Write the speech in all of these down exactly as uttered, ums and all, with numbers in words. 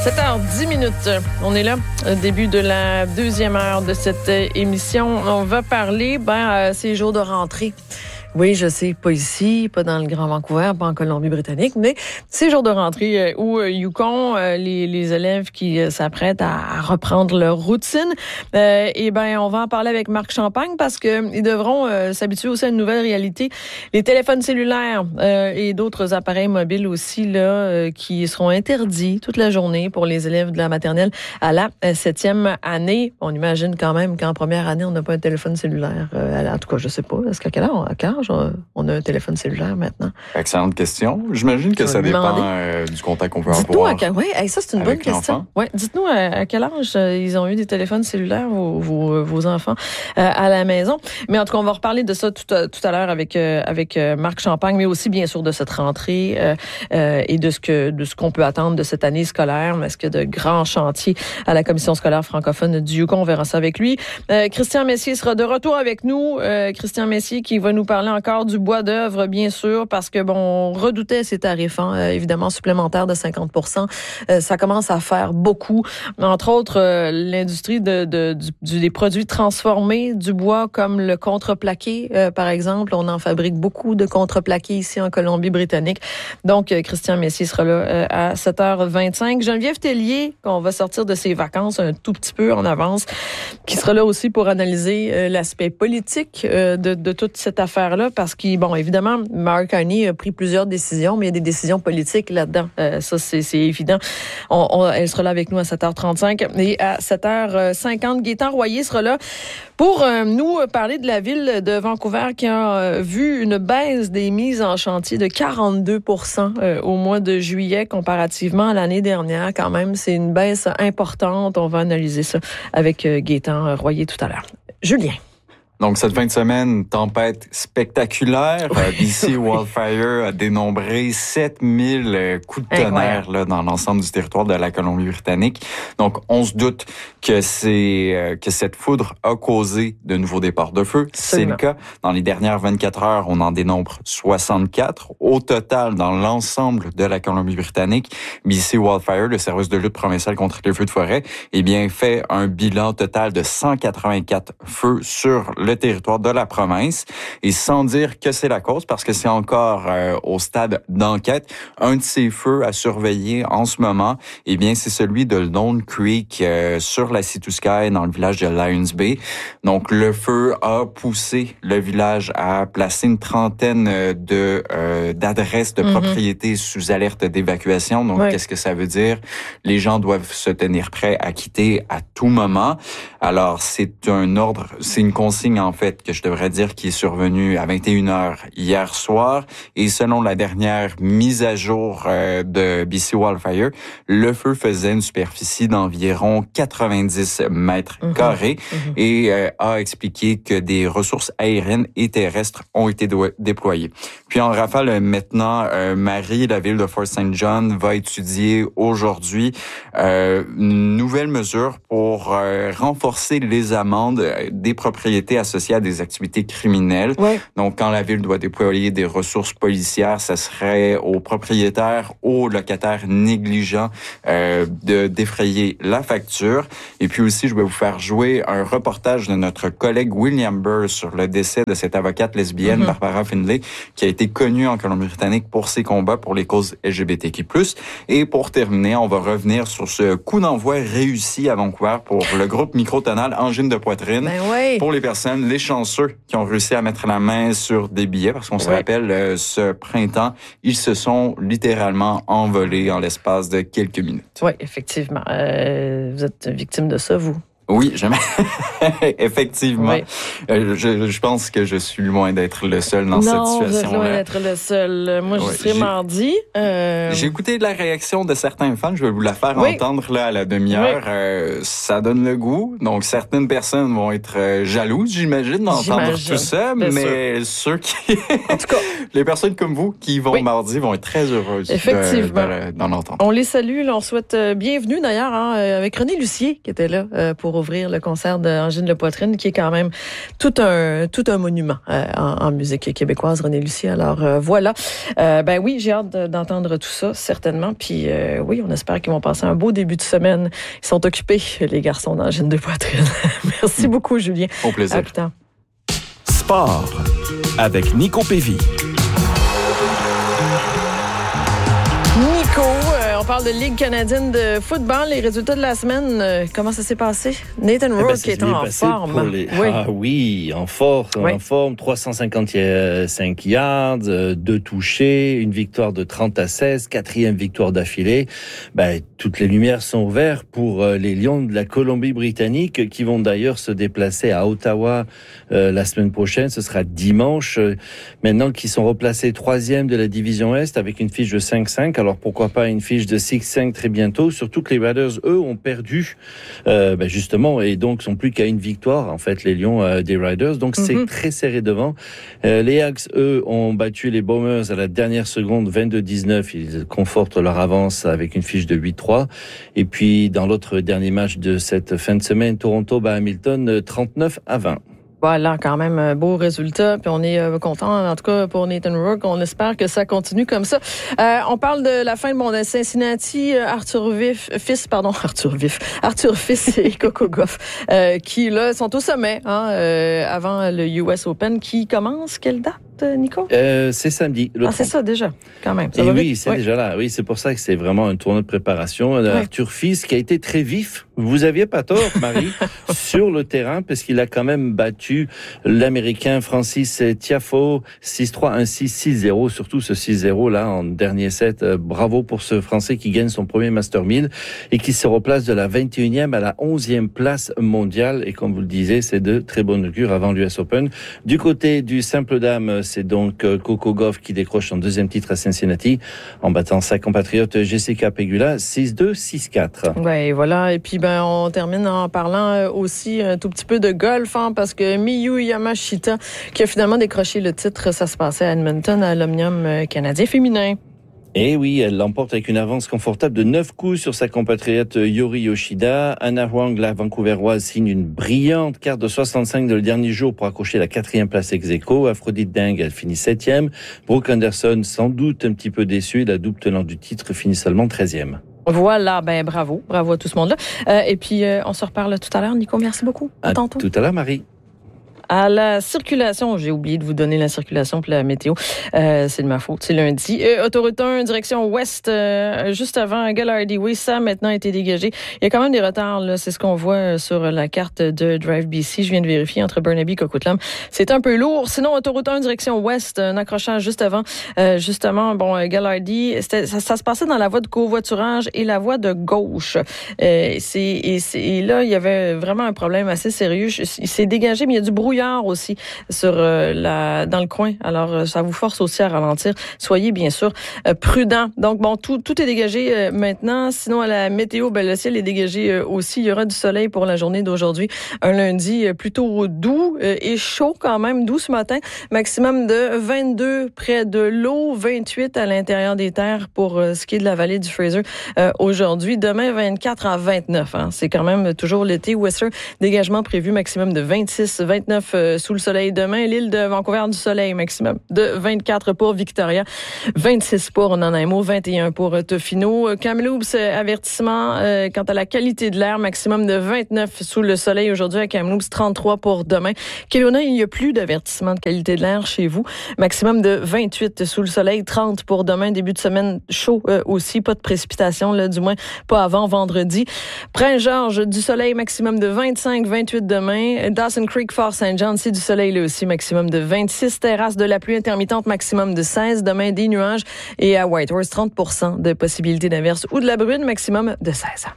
sept heures dix minutes. On est là, début de la deuxième heure de cette émission. On va parler, ben, euh, ces jours de rentrée. Oui, je sais, pas ici, pas dans le Grand Vancouver, pas en Colombie-Britannique, mais ces jours de rentrée euh, où euh, Yukon, euh, les, les élèves qui euh, s'apprêtent à, à reprendre leur routine, euh, et ben, on va en parler avec Marc Champagne parce que ils devront euh, s'habituer aussi à une nouvelle réalité. Les téléphones cellulaires euh, et d'autres appareils mobiles aussi là euh, qui seront interdits toute la journée pour les élèves de la maternelle à la euh, septième année. On imagine quand même qu'en première année, on n'a pas un téléphone cellulaire. Euh, en tout cas, je sais pas. Est-ce qu'à quelle heure? À quelle heure on a un téléphone cellulaire maintenant? Excellente question. J'imagine que ça dépend euh, du contact qu'on peut Dites-nous avoir. À... Oui, hey, ça, c'est une bonne question. Ouais, dites-nous à, à quel âge euh, ils ont eu des téléphones cellulaires, vos, vos, vos enfants, euh, à la maison. Mais en tout cas, on va reparler de ça tout à, tout à l'heure avec, euh, avec euh, Marc Champagne, mais aussi, bien sûr, de cette rentrée euh, euh, et de ce que de ce qu'on peut attendre de cette année scolaire. Est-ce qu'il y a de grands chantiers à la Commission scolaire francophone du Yukon? On verra ça avec lui. Euh, Christian Messier sera de retour avec nous. Euh, Christian Messier qui va nous parler encore du bois d'œuvre, bien sûr, parce que, bon, on redoutait ces tarifs, hein, euh, évidemment, supplémentaires de cinquante pour cent. Euh, ça commence à faire beaucoup. Entre autres, euh, l'industrie de, de, du, du, des produits transformés du bois, comme le contreplaqué, euh, par exemple. On en fabrique beaucoup de contreplaqué ici en Colombie-Britannique. Donc, euh, Christian Messier sera là euh, à sept heures vingt-cinq. Geneviève Tellier, qu'on va sortir de ses vacances un tout petit peu en avance, qui sera là aussi pour analyser euh, l'aspect politique euh, de, de toute cette affaire-là, parce que, bon, évidemment, Mark Carney a pris plusieurs décisions, mais il y a des décisions politiques là-dedans. Euh, ça, c'est, c'est évident. On, on, elle sera là avec nous à sept heures trente-cinq. Et à sept heures cinquante, Gaétan Royer sera là pour euh, nous parler de la ville de Vancouver qui a euh, vu une baisse des mises en chantier de quarante-deux pour cent euh, au mois de juillet comparativement à l'année dernière. Quand même, c'est une baisse importante. On va analyser ça avec euh, Gaétan Royer tout à l'heure. Julien. Donc, cette fin de semaine, tempête spectaculaire. Oui. B C Wildfire a dénombré sept mille coups de tonnerre là, dans l'ensemble du territoire de la Colombie-Britannique. Donc, on se doute que c'est euh, que cette foudre a causé de nouveaux départs de feu. C'est le cas. Dans les dernières vingt-quatre heures, on en dénombre soixante-quatre. Au total, dans l'ensemble de la Colombie-Britannique, B C Wildfire, le service de lutte provincial contre les feux de forêt, eh bien, fait un bilan total de cent quatre-vingt-quatre feux sur le territoire de la province, et sans dire que c'est la cause, parce que c'est encore euh, au stade d'enquête. Un de ces feux à surveiller en ce moment, eh bien, c'est celui de Lone Creek euh, sur la Sea-to-Sky dans le village de Lions Bay. Donc, le feu a poussé le village à placer une trentaine de euh, d'adresses de mm-hmm. propriétés sous alerte d'évacuation. Donc, oui. Qu'est-ce que ça veut dire? Les gens doivent se tenir prêts à quitter à tout moment. Alors, c'est un ordre, c'est une consigne en fait que je devrais dire qui est survenue à vingt et une heures hier soir, et selon la dernière mise à jour euh, de B C Wildfire, le feu faisait une superficie d'environ quatre-vingt-dix mètres mmh. carrés mmh. et euh, a expliqué que des ressources aériennes et terrestres ont été do- déployées. Puis en rafale maintenant, euh, Marie, la ville de Fort Saint John, va étudier aujourd'hui euh, une nouvelle mesure pour euh, renforcer les amendes des propriétés associées à des activités criminelles. Ouais. Donc, quand la ville doit déployer des ressources policières, ça serait aux propriétaires, aux locataires négligents euh, de défrayer la facture. Et puis aussi, je vais vous faire jouer un reportage de notre collègue William Burr sur le décès de cette avocate lesbienne, mm-hmm. Barbara Finlay, qui a été connue en Colombie-Britannique pour ses combats pour les causes L G B T Q plus. Et pour terminer, on va revenir sur ce coup d'envoi réussi à Vancouver pour le groupe Microtonal Angine de poitrine. Ben oui. Pour les personnes, les chanceux qui ont réussi à mettre la main sur des billets, parce qu'on se ouais. rappelle, euh, ce printemps, ils se sont littéralement envolés en l'espace de quelques minutes. Oui, effectivement. Euh, vous êtes victime de ça, vous? Oui, jamais. Effectivement. Oui. Euh, je, je pense que je suis loin d'être le seul dans non, cette situation-là. Non, vous êtes loin d'être le seul. Moi, je ouais, serai j'ai, mardi. Euh... J'ai écouté la réaction de certains fans. Je vais vous la faire oui. entendre là à la demi-heure. Oui. Euh, ça donne le goût. Donc, certaines personnes vont être euh, jalouses, j'imagine, d'entendre j'imagine. tout ça. Bien mais sûr. ceux qui... en tout cas, les personnes comme vous qui vont oui. mardi vont être très heureuses Effectivement. De, de, d'en entendre. On les salue. Là, on souhaite euh, bienvenue, d'ailleurs, hein, avec René Lucier, qui était là euh, pour pour ouvrir le concert d'Angine Le Poitrine, qui est quand même tout un tout un monument euh, en, en musique québécoise, René Lucie. Alors euh, voilà. Euh, ben oui, j'ai hâte d'entendre tout ça, certainement. Puis euh, oui, on espère qu'ils vont passer un beau début de semaine. Ils sont occupés, les garçons d'Angine De Poitrine. Merci beaucoup, Julien. Au plaisir. À plus tard. Sport avec Nico Pévy. Nico, euh, on parle de Ligue canadienne de football. Les résultats de la semaine, euh, comment ça s'est passé? Nathan Rourke eh ben, qui est en forme. Les... Oui. Ah oui, en forme, oui. en forme. trois cent cinquante-cinq yards, deux touchés, une victoire de trente à seize, quatrième victoire d'affilée. Ben, toutes les lumières sont ouvertes pour les Lions de la Colombie-Britannique qui vont d'ailleurs se déplacer à Ottawa euh, la semaine prochaine. Ce sera dimanche. Maintenant qu'ils sont replacés troisième de la division Est avec une fiche de cinq cinq. Alors pourquoi pas une fiche de six cinq très bientôt, surtout que les Raiders, eux, ont perdu euh, ben justement et donc sont plus qu'à une victoire, en fait, les Lions euh, des Raiders. Donc mm-hmm. c'est très serré devant. Euh, les Hawks, eux, ont battu les Bombers à la dernière seconde, vingt-deux dix-neuf. Ils confortent leur avance avec une fiche de huit trois. Et puis dans l'autre dernier match de cette fin de semaine, Toronto bat Hamilton trente-neuf à vingt. Voilà, quand même un beau résultat. Puis on est euh, content, en tout cas, pour Nathan Rourke. On espère que ça continue comme ça. Euh, on parle de la fin de bon, de Cincinnati, Arthur Vif, fils, pardon, Arthur Vif, Arthur Fils et Coco Gauff, euh, qui, là, sont au sommet, hein, euh, avant le U S Open, qui commence quelle date? Nico? Euh, c'est samedi. Le ah, c'est ça, déjà, quand même. Ça Et va oui, vite? c'est oui. déjà là. Oui, c'est pour ça que c'est vraiment un tournoi de préparation. Oui. Arthur Fils, qui a été très vif. Vous aviez pas tort, Marie, sur le terrain, parce qu'il a quand même battu l'Américain Francis Tiafoe six trois, un six, six zéro. Surtout ce six zéro, là, en dernier set. Bravo pour ce Français qui gagne son premier Master mille et qui se replace de la vingt et unième à la onzième place mondiale. Et comme vous le disiez, c'est de très bonne augure avant l'U S Open. Du côté du simple dame, c'est donc Coco Gauff qui décroche son deuxième titre à Cincinnati en battant sa compatriote Jessica Pegula six deux, six quatre. Ouais, voilà. Et puis ben on termine en parlant aussi un tout petit peu de golf, hein, parce que Miyu Yamashita qui a finalement décroché le titre, ça se passait à Edmonton à l'Omnium canadien féminin. Et oui, elle l'emporte avec une avance confortable de neuf coups sur sa compatriote Yori Yoshida. Anna Huang, la Vancouveroise, signe une brillante carte de soixante-cinq de le dernier jour pour accrocher la quatrième place ex-aequo. Aphrodite Deng, elle finit septième. Brooke Anderson, sans doute un petit peu déçue, la double tenante du titre, finit seulement treizième. Voilà, ben bravo, bravo à tout ce monde-là. Euh, et puis, euh, on se reparle tout à l'heure. Nico, merci beaucoup. À, à tantôt. Tout à l'heure, Marie. À la circulation, j'ai oublié de vous donner la circulation pour la météo. Euh, c'est de ma faute, c'est lundi. Euh, autoroute un, direction ouest, euh, juste avant Gallardy Way, ça a maintenant été dégagé. Il y a quand même des retards, là. C'est ce qu'on voit sur la carte de Drive B C. Je viens de vérifier entre Burnaby et Coquitlam. C'est un peu lourd. Sinon, autoroute un, direction ouest, un accrochage juste avant, euh, justement, bon, Gallardy, ça, ça se passait dans la voie de covoiturage et la voie de gauche. Euh, c'est, et, c'est, et là, il y avait vraiment un problème assez sérieux. Il s'est dégagé, mais il y a du brouillard aussi sur euh, la dans le coin. Alors euh, ça vous force aussi à ralentir. Soyez bien sûr euh, prudents. Donc bon, tout tout est dégagé euh, maintenant. Sinon à la météo, ben le ciel est dégagé euh, aussi. Il y aura du soleil pour la journée d'aujourd'hui. Un lundi euh, plutôt doux euh, et chaud quand même, doux ce matin. Maximum de vingt-deux près de l'eau, vingt-huit à l'intérieur des terres pour euh, ce qui est de la vallée du Fraser euh, aujourd'hui. Demain vingt-quatre à vingt-neuf. Hein. C'est quand même toujours l'été. Whistler, dégagement prévu maximum de vingt-six, vingt-neuf euh, sous le soleil demain. L'île de Vancouver du soleil maximum de vingt-quatre pour Victoria, vingt-six pour Nanaimo, vingt et un pour Tofino. Kamloops, avertissement euh, quant à la qualité de l'air, maximum de vingt-neuf sous le soleil aujourd'hui à Kamloops, trente-trois pour demain. Kelowna, il n'y a plus d'avertissement de qualité de l'air chez vous, maximum de vingt-huit sous le soleil, trente pour demain, début de semaine chaud euh, aussi, pas de précipitation là, du moins pas avant vendredi. Prince-Georges, du soleil, maximum de vingt-cinq, vingt-huit demain. Dawson Creek, Fort Saint-John, c'est du soleil là aussi, maximum de vingt-six. Terrasse de la pluie intermittente, maximum de seize. Demain, des nuages. Et à Whitehorse, trente pour cent de possibilité d'averse ou de la bruine, maximum de seize.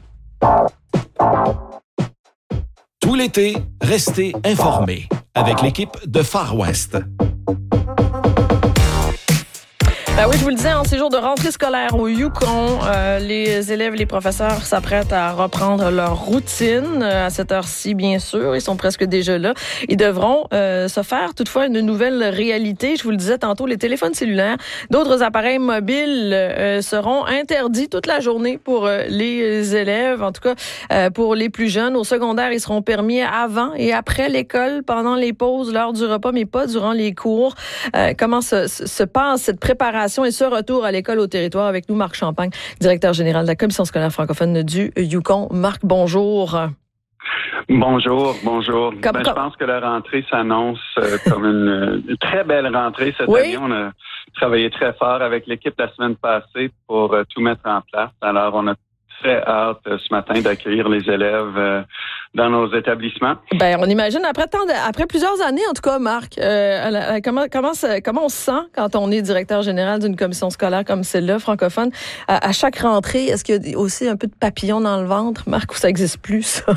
Tout l'été, restez informés avec l'équipe de Far West. Ben oui, je vous le disais, en ces jours de rentrée scolaire au Yukon, euh, les élèves et les professeurs s'apprêtent à reprendre leur routine. Euh, à cette heure-ci, bien sûr, ils sont presque déjà là. Ils devront euh, se faire toutefois une nouvelle réalité. Je vous le disais tantôt, les téléphones cellulaires, d'autres appareils mobiles euh, seront interdits toute la journée pour euh, les élèves. En tout cas, euh, pour les plus jeunes, au secondaire, ils seront permis avant et après l'école, pendant les pauses, l'heure du repas, mais pas durant les cours. Euh, comment se, se passe cette préparation et ce retour à l'école au territoire? Avec nous, Marc Champagne, directeur général de la Commission scolaire francophone du Yukon. Marc, bonjour. Bonjour, bonjour. Comme, ben, comme... Je pense que la rentrée s'annonce euh, comme une, une très belle rentrée cette oui? année. On a travaillé très fort avec l'équipe la semaine passée pour euh, tout mettre en place. Alors, on a très hâte euh, ce matin d'accueillir les élèves euh, dans nos établissements. Ben, on imagine après tant de, après plusieurs années, en tout cas, Marc, euh, comment comment comment on se sent quand on est directeur général d'une commission scolaire comme celle-là, francophone, à, à chaque rentrée? Est-ce qu'il y a aussi un peu de papillon dans le ventre, Marc, ou ça n'existe plus, ça?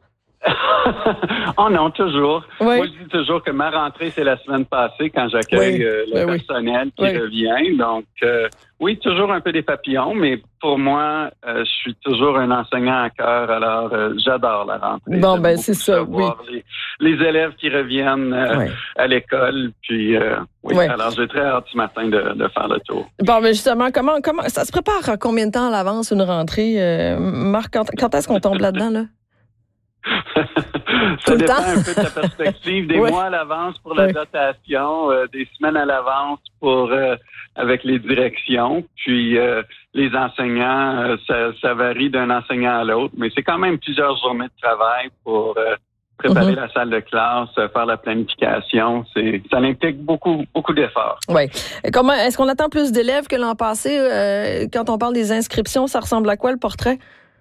Oh non, toujours. Oui. Moi, je dis toujours que ma rentrée, c'est la semaine passée quand j'accueille oui. euh, le ben personnel oui. qui oui. revient. Donc, euh, oui, toujours un peu des papillons, mais pour moi, euh, je suis toujours un enseignant à cœur, alors euh, j'adore la rentrée. Bon, J'aime ben c'est ça, oui. Les, les élèves qui reviennent euh, oui. à l'école, puis euh, oui, oui. alors j'ai très hâte ce matin de, de faire le tour. Bon, mais justement, comment comment ça se prépare à combien de temps à l'avance une rentrée? Euh, Marc, quand, quand est-ce qu'on tombe là-dedans, là? Ça dépend un peu de la perspective, des oui. mois à l'avance pour la oui. dotation, euh, des semaines à l'avance pour euh, avec les directions, puis euh, les enseignants, euh, ça, ça varie d'un enseignant à l'autre, mais c'est quand même plusieurs journées de travail pour euh, préparer mm-hmm. la salle de classe, faire la planification, c'est ça implique beaucoup beaucoup d'efforts. Oui. Comment est-ce qu'on attend plus d'élèves que l'an passé? Euh, quand on parle des inscriptions, ça ressemble à quoi le portrait?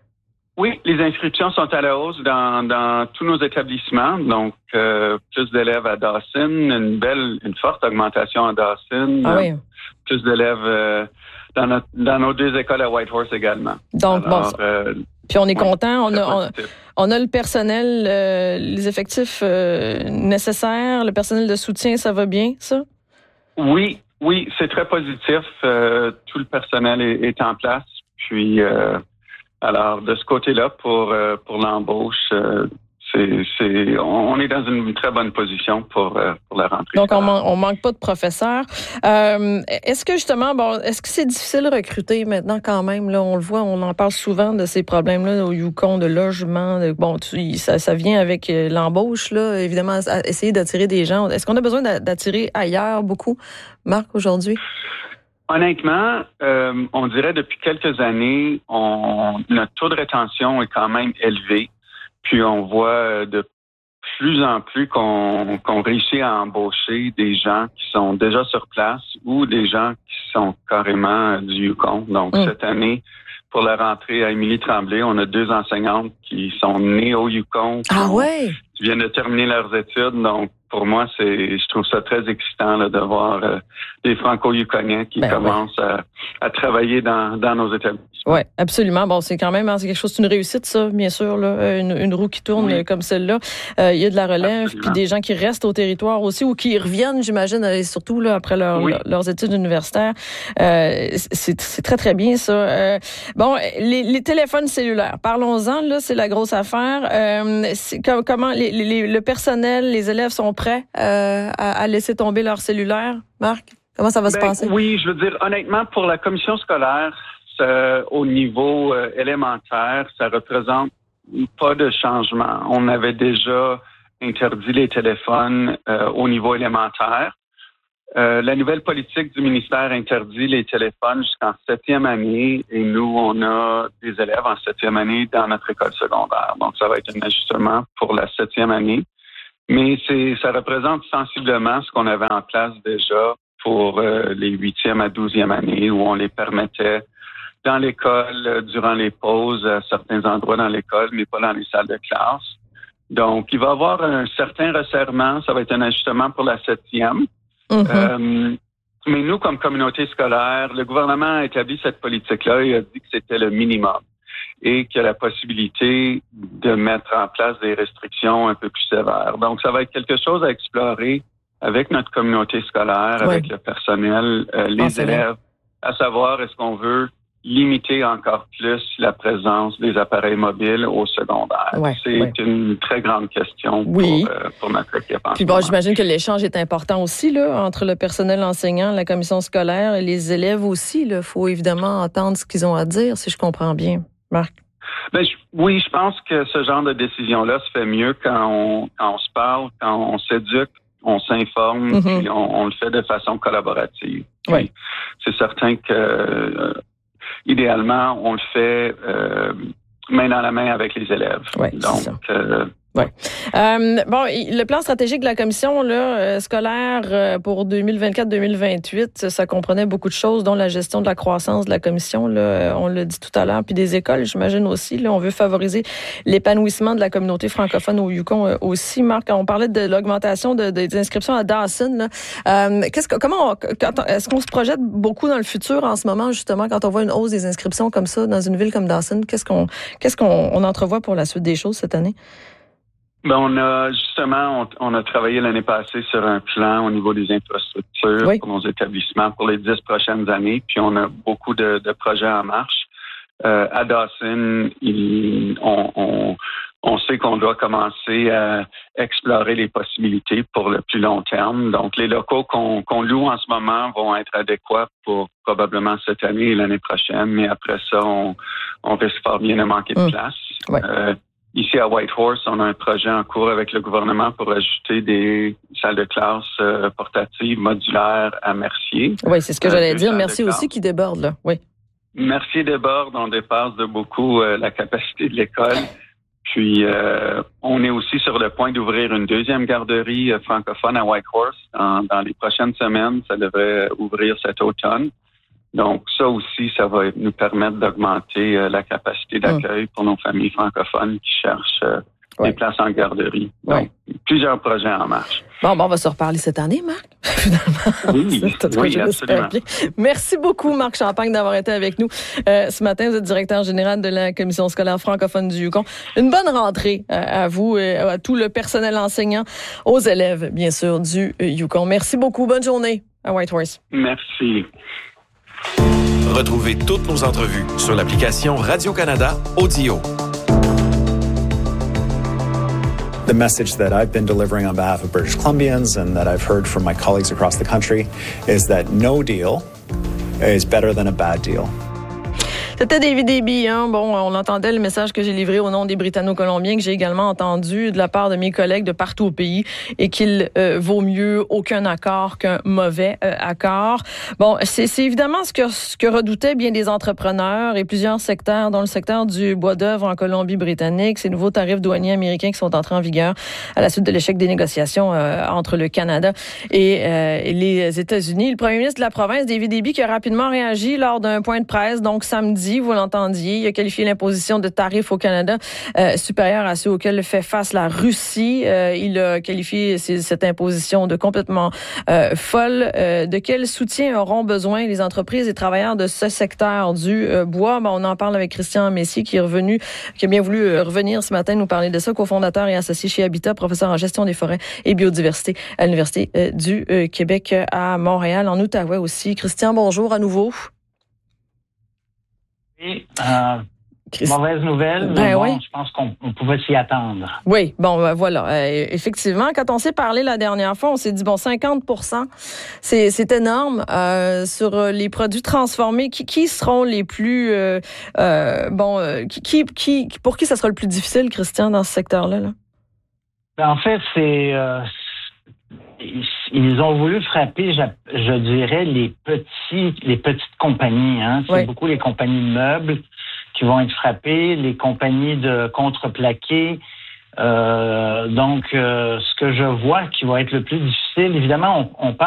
Oui, les inscriptions sont à la hausse dans, dans tous nos établissements. Donc, euh, plus d'élèves à Dawson, une belle, une forte augmentation à Dawson. Ah oui. Euh, plus d'élèves euh, dans, notre, dans nos deux écoles à Whitehorse également. Donc, Alors, bon. Euh, Puis on est oui, content. On a, on, on a le personnel, euh, les effectifs euh, nécessaires, le personnel de soutien, ça va bien, ça? Oui, oui, c'est très positif. Euh, tout le personnel est, est en place. Puis... Euh, Alors, de ce côté-là, pour euh, pour l'embauche, euh, c'est c'est on est dans une très bonne position pour euh, pour la rentrée. Donc, on, man- on manque pas de professeurs. Euh, est-ce que justement, bon, est-ce que c'est difficile de recruter maintenant quand même? Là, on le voit, on en parle souvent de ces problèmes-là au Yukon, de logement. De, bon, tu, ça, ça vient avec l'embauche, là, évidemment, à essayer d'attirer des gens. Est-ce qu'on a besoin d'attirer ailleurs beaucoup, Marc, aujourd'hui? Honnêtement, euh, on dirait depuis quelques années, on, notre taux de rétention est quand même élevé. Puis on voit de plus en plus qu'on, qu'on réussit à embaucher des gens qui sont déjà sur place ou des gens qui sont carrément du Yukon. Donc mmh. cette année, pour la rentrée à Émilie Tremblay, on a deux enseignantes qui sont nées au Yukon. Ah ouais? Qui viennent de terminer leurs études. Donc pour moi, c'est, je trouve ça très excitant là, de voir euh, des Franco-Yukoniens qui ben commencent ouais. à, à travailler dans, dans nos établissements. Oui, absolument. Bon, c'est quand même c'est quelque chose, c'est une réussite, ça, bien sûr, là, une, une roue qui tourne oui. comme celle-là. Euh, il y a de la relève, absolument. Puis des gens qui restent au territoire aussi ou qui reviennent, j'imagine, et surtout là après leur, oui. leur, leurs études universitaires. Euh, c'est, c'est très très bien ça. Euh, bon, les, les téléphones cellulaires, parlons-en. Là, c'est la grosse affaire. Euh, c'est, comment les, les, le personnel, les élèves sont prêts euh, à, à laisser tomber leur cellulaire, Marc? Comment ça va ben, se passer? Oui, je veux dire, honnêtement, pour la commission scolaire, ça, au niveau euh, élémentaire, ça représente pas de changement. On avait déjà interdit les téléphones euh, au niveau élémentaire. Euh, la nouvelle politique du ministère interdit les téléphones jusqu'en septième année et nous, on a des élèves en septième année dans notre école secondaire. Donc, ça va être un ajustement pour la septième année. Mais c'est, ça représente sensiblement ce qu'on avait en place déjà pour euh, les huitième à douzième années où on les permettait dans l'école, euh, durant les pauses, à certains endroits dans l'école, mais pas dans les salles de classe. Donc, il va y avoir un certain resserrement. Ça va être un ajustement pour la septième. Mm-hmm. Euh, mais nous, comme communauté scolaire, le gouvernement a établi cette politique-là et a dit que c'était le minimum et qu'il y a la possibilité de mettre en place des restrictions un peu plus sévères. Donc, ça va être quelque chose à explorer avec notre communauté scolaire, ouais. avec le personnel, euh, les oh, élèves à savoir est-ce qu'on veut limiter encore plus la présence des appareils mobiles au secondaire. Ouais, c'est ouais. une très grande question oui. pour, euh, pour notre équipe. Puis bon, j'imagine que l'échange est important aussi là, entre le personnel enseignant, la commission scolaire et les élèves aussi. Il faut évidemment entendre ce qu'ils ont à dire, si je comprends bien. Marc? Ben, je, oui, je pense que ce genre de décision-là se fait mieux quand on, quand on se parle, quand on s'éduque, on s'informe, mm-hmm. puis on, on le fait de façon collaborative. Oui. C'est certain que euh, idéalement, on le fait euh, main dans la main avec les élèves. Oui, donc, euh, ouais. Euh, bon, le plan stratégique de la commission là, euh, scolaire euh, pour deux mille vingt-quatre deux mille vingt-huit, ça comprenait beaucoup de choses, dont la gestion de la croissance de la commission. Là, euh, on l'a dit tout à l'heure, puis des écoles, j'imagine aussi. Là, on veut favoriser l'épanouissement de la communauté francophone au Yukon euh, aussi. Marc, on parlait de l'augmentation de, de, des inscriptions à Dawson. Là. Euh, qu'est-ce que, comment, on, quand on, est-ce qu'on se projette beaucoup dans le futur en ce moment, justement, quand on voit une hausse des inscriptions comme ça dans une ville comme Dawson? Qu'est-ce qu'on, qu'est-ce qu'on on entrevoit pour la suite des choses cette année? Ben, on a justement, on, on a travaillé l'année passée sur un plan au niveau des infrastructures oui. pour nos établissements pour les dix prochaines années, puis on a beaucoup de, de projets en marche. Euh, à Dawson, il, on, on, on sait qu'on doit commencer à explorer les possibilités pour le plus long terme. Donc, les locaux qu'on, qu'on loue en ce moment vont être adéquats pour probablement cette année et l'année prochaine, mais après ça, on, on risque fort bien de manquer de place. Mmh. Ouais. Euh, Ici, à Whitehorse, on a un projet en cours avec le gouvernement pour ajouter des salles de classe euh, portatives modulaires à Mercier. Oui, c'est ce que euh, j'allais dire. Mercier aussi qui déborde, là. Oui. Mercier déborde. On dépasse de beaucoup euh, la capacité de l'école. Puis, euh, on est aussi sur le point d'ouvrir une deuxième garderie euh, francophone à Whitehorse. Dans, dans les prochaines semaines, ça devrait ouvrir cet automne. Donc, ça aussi, ça va nous permettre d'augmenter euh, la capacité d'accueil pour nos familles francophones qui cherchent euh, ouais. des places en garderie. Donc, ouais. plusieurs projets en marche. Bon, bon, on va se reparler cette année, Marc. Finalement. Oui, oui absolument. Bien. Merci beaucoup, Marc Champagne, d'avoir été avec nous euh, ce matin. Vous êtes directeur général de la Commission scolaire francophone du Yukon. Une bonne rentrée euh, à vous et à tout le personnel enseignant, aux élèves, bien sûr, du Yukon. Merci beaucoup. Bonne journée à Whitehorse. Merci. Retrouvez toutes nos entrevues sur l'application Radio-Canada Audio. The message that I've been delivering on behalf of British Columbians and that I've heard from my colleagues across the country is that no deal is better than a bad deal. C'était David Eby, hein. Bon, on entendait le message que j'ai livré au nom des Britanno-Colombiens, que j'ai également entendu de la part de mes collègues de partout au pays, et qu'il euh, vaut mieux aucun accord qu'un mauvais euh, accord. Bon, c'est, c'est évidemment ce que, ce que redoutaient bien des entrepreneurs et plusieurs secteurs, dont le secteur du bois d'œuvre en Colombie-Britannique, ces nouveaux tarifs douaniers américains qui sont entrés en vigueur à la suite de l'échec des négociations euh, entre le Canada et, euh, et les États-Unis. Le premier ministre de la province, David Eby, qui a rapidement réagi lors d'un point de presse, donc samedi, vous l'entendiez, il a qualifié l'imposition de tarifs au Canada euh, supérieure à ceux auxquels fait face la Russie. Euh, il a qualifié ces, cette imposition de complètement euh, folle. Euh, de quel soutien auront besoin les entreprises et travailleurs de ce secteur du euh, bois? Ben, on en parle avec Christian Messier qui est revenu, qui a bien voulu euh, revenir ce matin nous parler de ça, cofondateur et associé chez Habitat, professeur en gestion des forêts et biodiversité à l'Université euh, du euh, Québec à Montréal, en Outaouais aussi. Christian, bonjour à nouveau. Oui, euh, Christ... mauvaise nouvelle, mais ben bon, oui. Je pense qu'on on pouvait s'y attendre. Oui, bon, ben voilà. Euh, effectivement, quand on s'est parlé la dernière fois, on s'est dit, bon, cinquante pour cent, c'est, c'est énorme. Euh, sur les produits transformés, qui, qui seront les plus... Euh, euh, bon, euh, qui, qui, pour qui ça sera le plus difficile, Christian, dans ce secteur-là? Là? Ben, en fait, c'est... Euh, ils ont voulu frapper, je, je dirais, les petits, les petites compagnies. Hein. C'est oui. beaucoup les compagnies de meubles qui vont être frappées, les compagnies de contreplaqué. Euh, donc, euh, ce que je vois qui va être le plus difficile, évidemment, on, on parle